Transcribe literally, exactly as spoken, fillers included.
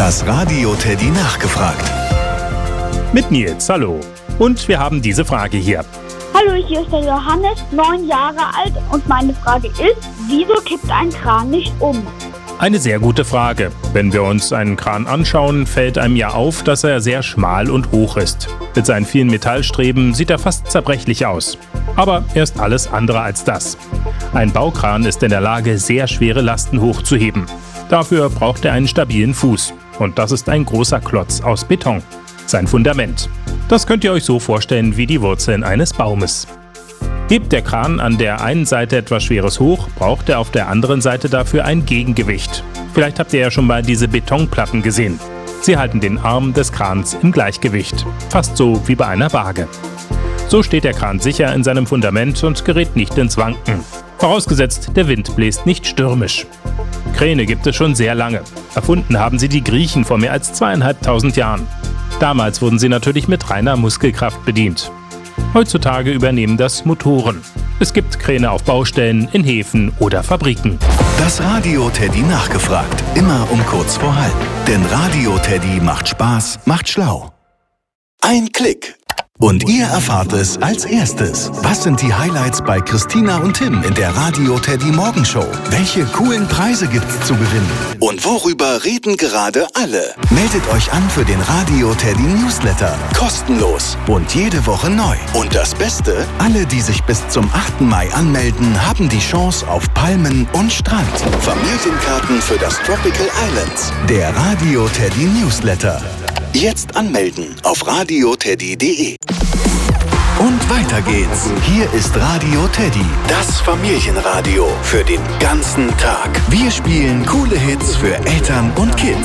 Das Radio Teddy nachgefragt. Mit Nils, hallo. Und wir haben diese Frage hier. Hallo, hier ist der Johannes, neun Jahre alt und meine Frage ist, wieso kippt ein Kran nicht um? Eine sehr gute Frage. Wenn wir uns einen Kran anschauen, fällt einem ja auf, dass er sehr schmal und hoch ist. Mit seinen vielen Metallstreben sieht er fast zerbrechlich aus. Aber er ist alles andere als das. Ein Baukran ist in der Lage, sehr schwere Lasten hochzuheben. Dafür braucht er einen stabilen Fuß. Und das ist ein großer Klotz aus Beton. Sein Fundament. Das könnt ihr euch so vorstellen wie die Wurzeln eines Baumes. Hebt der Kran an der einen Seite etwas Schweres hoch, braucht er auf der anderen Seite dafür ein Gegengewicht. Vielleicht habt ihr ja schon mal diese Betonplatten gesehen. Sie halten den Arm des Krans im Gleichgewicht. Fast so wie bei einer Waage. So steht der Kran sicher in seinem Fundament und gerät nicht ins Wanken. Vorausgesetzt, der Wind bläst nicht stürmisch. Kräne gibt es schon sehr lange. Erfunden haben sie die Griechen vor mehr als zweieinhalbtausend Jahren. Damals wurden sie natürlich mit reiner Muskelkraft bedient. Heutzutage übernehmen das Motoren. Es gibt Kräne auf Baustellen, in Häfen oder Fabriken. Das Radio Teddy nachgefragt. Immer um kurz vor halb. Denn Radio Teddy macht Spaß, macht schlau. Ein Klick. Und ihr erfahrt es als erstes. Was sind die Highlights bei Christina und Tim in der Radio Teddy Morgenshow? Welche coolen Preise gibt's zu gewinnen? Und worüber reden gerade alle? Meldet euch an für den Radio Teddy Newsletter. Kostenlos und jede Woche neu. Und das Beste, alle, die sich bis zum achten Mai anmelden, haben die Chance auf Palmen und Strand. Familienkarten für das Tropical Islands. Der Radio Teddy Newsletter. Jetzt anmelden auf radio teddy punkt de. Und weiter geht's. Hier ist Radio Teddy, das Familienradio für den ganzen Tag. Wir spielen coole Hits für Eltern und Kids.